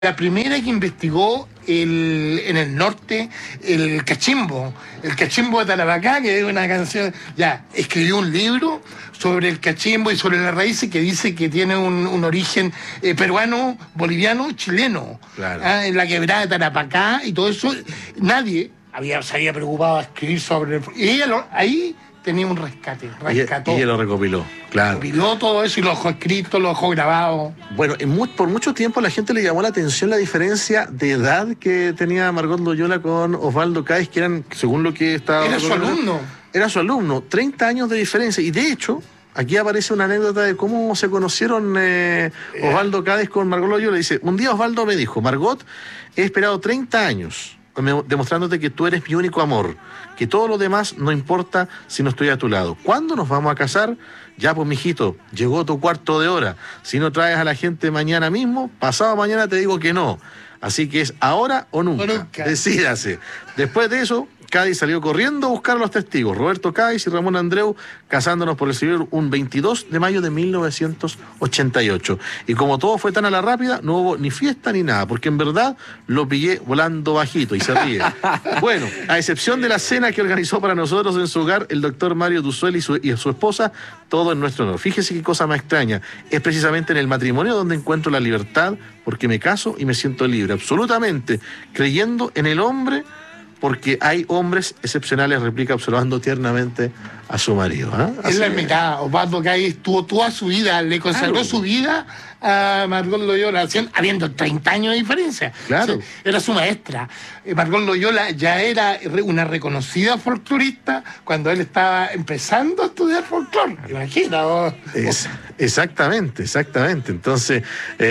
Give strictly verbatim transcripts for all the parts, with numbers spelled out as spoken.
la primera que investigó el, en el norte el cachimbo, el cachimbo de Tarapacá, que es una canción, ya, escribió un libro sobre el cachimbo y sobre las raíces que dice que tiene un, un origen eh, peruano, boliviano, chileno. Claro. ¿Ah? En la quebrada de Tarapacá y todo eso, nadie había, se había preocupado de escribir sobre el... Y ella lo, ahí tenía un rescate, rescató. Y ella lo recopiló, claro. Recopiló todo eso y lo dejó escrito, lo dejó grabado. Bueno, en mu por mucho tiempo a la gente le llamó la atención la diferencia de edad que tenía Margot Loyola con Osvaldo Cáiz, que eran, según lo que estaba... Era su alumno. Era su alumno, treinta años de diferencia. Y de hecho, aquí aparece una anécdota de cómo se conocieron eh, Osvaldo Cáiz con Margot Loyola. Dice, un día Osvaldo me dijo, Margot, he esperado treinta años demostrándote que tú eres mi único amor, que todo lo demás no importa si no estoy a tu lado. ¿Cuándo nos vamos a casar? Ya pues, mijito, llegó tu cuarto de hora. Si no traes a la gente mañana mismo, pasado mañana te digo que no. Así que es ahora o nunca. O nunca. Decídase. Después de eso, Cádiz salió corriendo a buscar a los testigos, Roberto Cádiz y Ramón Andreu, casándonos por el civil un veintidós de mayo de mil novecientos ochenta y ocho. Y como todo fue tan a la rápida, no hubo ni fiesta ni nada, porque en verdad lo pillé volando bajito y se ríe. Bueno, a excepción de la cena que organizó para nosotros en su hogar el doctor Mario Duzuel y su, y su esposa, todo en nuestro honor. Fíjese qué cosa más extraña. Es precisamente en el matrimonio donde encuentro la libertad, porque me caso y me siento libre, absolutamente, creyendo en el hombre, porque hay hombres excepcionales, replica observando tiernamente a su marido. ¿eh? Es la mitad. Osvaldo Cáiz tuvo toda su vida, le consagró claro. su vida a Margot Loyola, habiendo treinta años de diferencia. Claro. O sea, era su maestra. Margot Loyola ya era una reconocida folclorista cuando él estaba empezando a estudiar folclore. Imagina vos. Es, exactamente, exactamente. Entonces,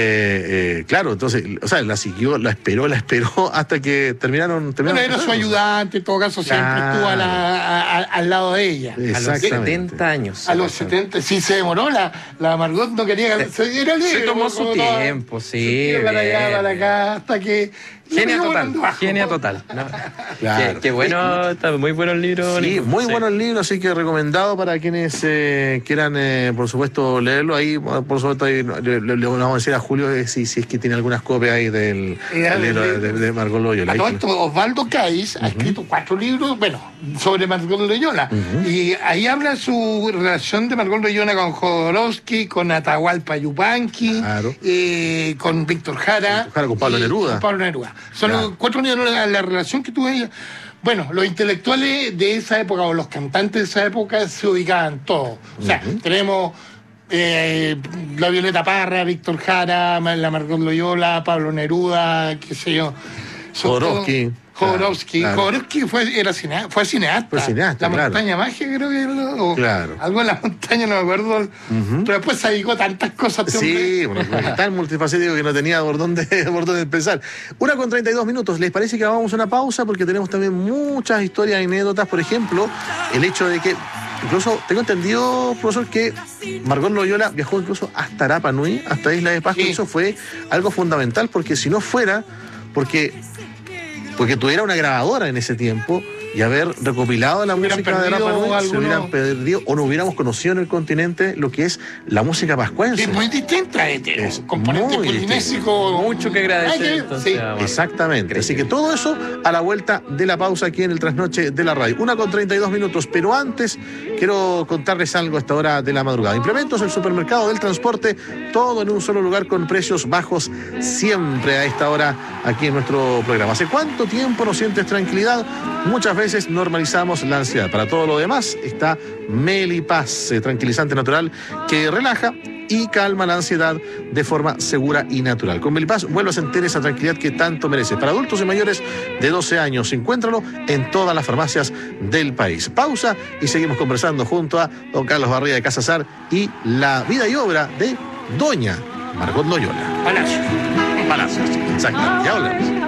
eh, eh, claro, entonces, o sea, la siguió, la esperó, la esperó hasta que terminaron. terminaron bueno, era su ayudante, en todo caso, claro. siempre estuvo a la, a, a, al lado de ella. A los setenta años. A los setenta, sí, se demoró. La, la Margot no quería que se, era libre. Se tomó su tiempo, no, sí. Para allá, para acá, hasta que. Genia total, genia total. No. Claro. Qué, qué bueno, está muy bueno el libro. Sí, Nico. muy sí. bueno el libro, así que recomendado para quienes eh, quieran, eh, por supuesto, leerlo. Ahí, por supuesto, ahí, le, le, le vamos a decir a Julio eh, si, si es que tiene algunas copias ahí del, del libro de, de, de Margot Loyola. A todo esto, Osvaldo Cáiz uh-huh. ha escrito cuatro libros, bueno, sobre Margot Loyola. Uh-huh. Y ahí habla su relación de Margot Loyola con Jodorowsky, con Atahualpa Yupanqui, claro. eh, con Víctor Jara. Víctor Jara, con Pablo Neruda. Con Pablo Neruda. Son claro. cuatro años la, la relación que tuvo ella. Bueno, los intelectuales de esa época o los cantantes de esa época se ubicaban todos. O sea, uh-huh. tenemos eh, la Violeta Parra, Víctor Jara, la Margot Loyola, Pablo Neruda, qué sé yo. Jodorowsky. Jodorowsky. Claro. Jodorowsky fue, era cine, fue cineasta. Fue cineasta, La claro. montaña mágica, creo que era. O claro. Algo en la montaña, no me acuerdo. Uh-huh. Pero después se dedicó a tantas cosas. Sí, bueno, tan multifacético que no tenía por dónde, por dónde empezar. Una con treinta y dos minutos. ¿Les parece que hagamos una pausa? Porque tenemos también muchas historias y anécdotas. Por ejemplo, el hecho de que, incluso, tengo entendido, profesor, que Margot Loyola viajó incluso hasta Rapa Nui, hasta Isla de Pascua. Sí. Eso fue algo fundamental, porque si no fuera, porque... porque tuviera una grabadora en ese tiempo y haber recopilado la música de Rapa Nui, alguno... se hubieran perdido o no hubiéramos conocido en el continente lo que es la música pascuense. Es muy distinta, este, es componente polinésico. Mucho que agradecer. Entonces, sí. bueno, exactamente. Increíble. Así que todo eso a la vuelta de la pausa aquí en el Trasnoche de la Radio. Una con treinta y dos minutos, pero antes quiero contarles algo a esta hora de la madrugada. Implementos, el supermercado del transporte, todo en un solo lugar con precios bajos siempre a esta hora aquí en nuestro programa. ¿Hace cuánto tiempo no sientes tranquilidad? Muchas veces normalizamos la ansiedad. Para todo lo demás está Melipaz, eh, tranquilizante natural que relaja y calma la ansiedad de forma segura y natural. Con Melipaz vuelve a sentir esa tranquilidad que tanto mereces. Para adultos y mayores de doce años, encuéntralo en todas las farmacias del país. Pausa y seguimos conversando junto a don Carlos Barría de Casasar y la vida y obra de doña Margot Loyola. Palacios. Palacios, exacto. Ya hablamos.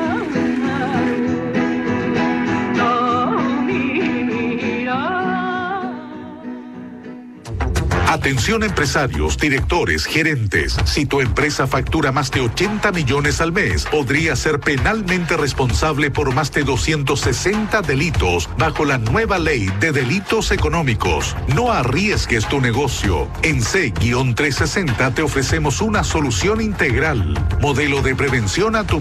Atención empresarios, directores, gerentes. Si tu empresa factura más de ochenta millones al mes, podría ser penalmente responsable por más de doscientos sesenta delitos bajo la nueva ley de delitos económicos. No arriesgues tu negocio. En C trescientos sesenta te ofrecemos una solución integral. Modelo de prevención a tu